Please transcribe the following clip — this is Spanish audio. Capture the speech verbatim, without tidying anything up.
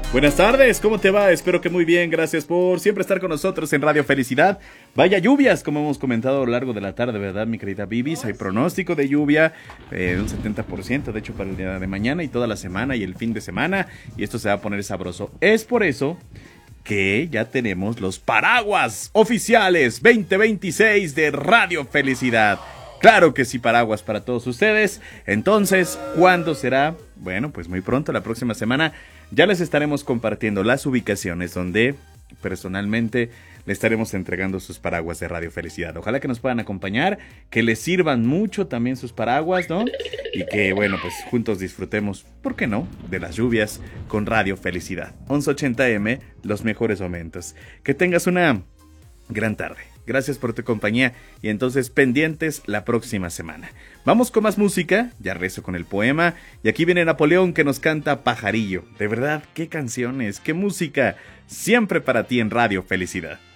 Buenas tardes, ¿cómo te va? Espero que muy bien, gracias por siempre estar con nosotros en Radio Felicidad. Vaya lluvias, como hemos comentado a lo largo de la tarde, ¿verdad, mi querida Bibis? Hay pronóstico de lluvia, eh, un setenta por ciento, de hecho, para el día de mañana y toda la semana y el fin de semana, y esto se va a poner sabroso. Es por eso que ya tenemos los paraguas oficiales veinte veintiséis de Radio Felicidad. Claro que sí, paraguas para todos ustedes. Entonces, ¿cuándo será? Bueno, pues muy pronto, la próxima semana, ya les estaremos compartiendo las ubicaciones donde personalmente le estaremos entregando sus paraguas de Radio Felicidad. Ojalá que nos puedan acompañar, que les sirvan mucho también sus paraguas, ¿no? Y que, bueno, pues juntos disfrutemos, ¿por qué no?, de las lluvias con Radio Felicidad. once ochenta eme, los mejores momentos. Que tengas una gran tarde. Gracias por tu compañía y entonces pendientes la próxima semana. Vamos con más música, ya rezo con el poema y aquí viene Napoleón que nos canta Pajarillo. De verdad, qué canciones, qué música, siempre para ti en Radio Felicidad.